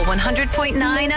Full 100.9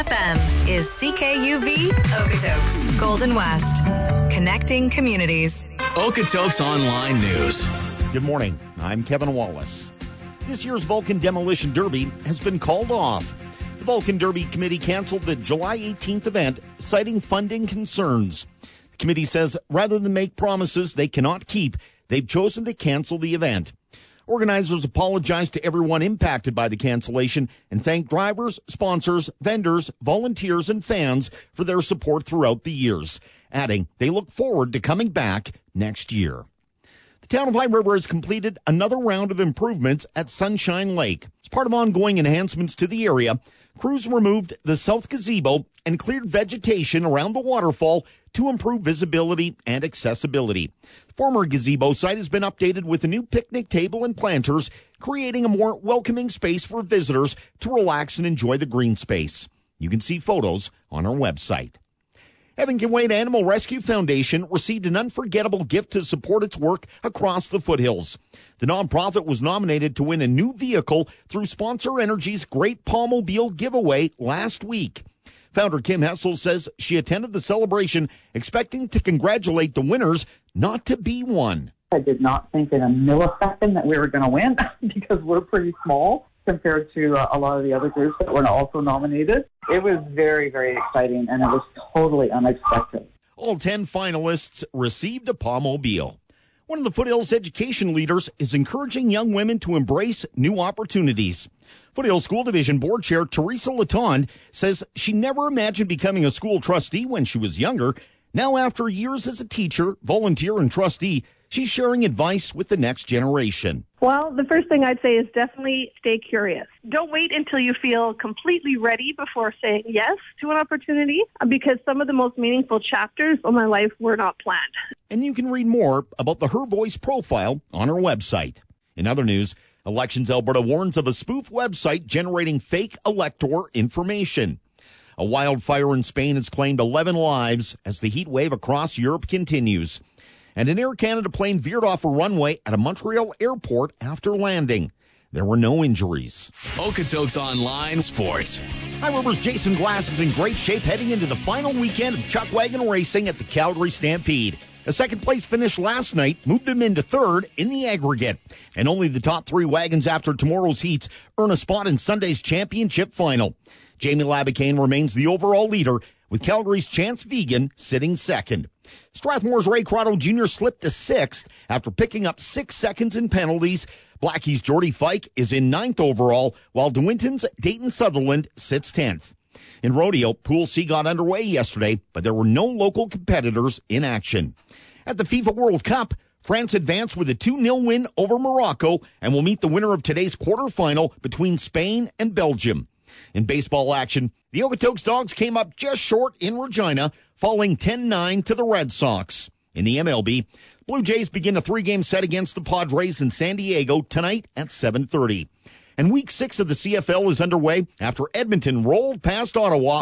FM is CKUV Okotoks, Golden West. Connecting communities. Okotoks Online News. Good morning. I'm Kevin Wallace. This year's Vulcan Demolition Derby has been called off. The Vulcan Derby Committee canceled the July 18th event, citing funding concerns. The committee says rather than make promises they cannot keep, they've chosen to cancel the event. Organizers apologized to everyone impacted by the cancellation and thanked drivers, sponsors, vendors, volunteers, and fans for their support throughout the years, adding they look forward to coming back next year. The town of High River has completed another round of improvements at Sunshine Lake. As part of ongoing enhancements to the area, crews removed the south gazebo and cleared vegetation around the waterfall to improve visibility and accessibility. The former gazebo site has been updated with a new picnic table and planters, creating a more welcoming space for visitors to relax and enjoy the green space. You can see photos on our website. Evan Kinwade Animal Rescue Foundation received an unforgettable gift to support its work across the foothills. The nonprofit was nominated to win a new vehicle through Sponsor Energy's Great Palmobile giveaway last week. Founder Kim Hessel says she attended the celebration expecting to congratulate the winners, not to be one. I did not think in a millisecond that we were going to win because we're pretty small compared to a lot of the other groups that were also nominated. It was very, very exciting, and it was totally unexpected. All 10 finalists received a Palmobile. One of the Foothills education leaders is encouraging young women to embrace new opportunities. Foothill School Division Board Chair Teresa Latond says she never imagined becoming a school trustee when she was younger. Now, after years as a teacher, volunteer, and trustee, she's sharing advice with the next generation. Well, the first thing I'd say is definitely stay curious. Don't wait until you feel completely ready before saying yes to an opportunity, because some of the most meaningful chapters of my life were not planned. And you can read more about the Her Voice profile on her website. In other news, Elections Alberta warns of a spoof website generating fake elector information. A wildfire in Spain has claimed 11 lives as the heat wave across Europe continues. And an Air Canada plane veered off a runway at a Montreal airport after landing. There were no injuries. Okotoks Online Sports. High River's Jason Glass is in great shape heading into the final weekend of Chuck Wagon racing at the Calgary Stampede. A second-place finish last night moved him into third in the aggregate. And only the top 3 wagons after tomorrow's heats earn a spot in Sunday's championship final. Jamie Labicane remains the overall leader, with Calgary's Chance Vegan sitting second. Strathmore's Ray Crotto Jr. slipped to 6th after picking up 6 seconds in penalties. Blackie's Jordy Fike is in 9th overall, while DeWinton's Dayton Sutherland sits 10th. In rodeo, Pool C got underway yesterday, but there were no local competitors in action. At the FIFA World Cup, France advanced with a 2-0 win over Morocco and will meet the winner of today's quarterfinal between Spain and Belgium. In baseball action, the Okotoks Dogs came up just short in Regina, falling 10-9 to the Red Sox. In the MLB, Blue Jays begin a 3-game set against the Padres in San Diego tonight at 7:30. And Week 6 of the CFL is underway after Edmonton rolled past Ottawa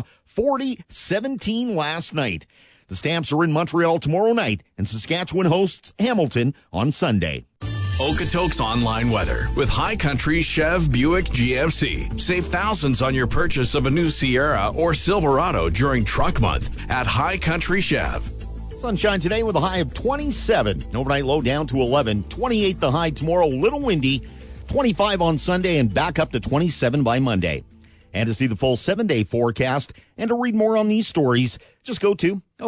40-17 last night. The Stamps are in Montreal tomorrow night, and Saskatchewan hosts Hamilton on Sunday. Okotoks Online Weather with High Country Chev Buick GMC. Save thousands on your purchase of a new Sierra or Silverado during Truck Month at High Country Chev. Sunshine today with a high of 27. Overnight low down to 11. 28 the high tomorrow, little windy. 25 on Sunday and back up to 27 by Monday. And to see the full 7-day forecast and to read more on these stories, just go to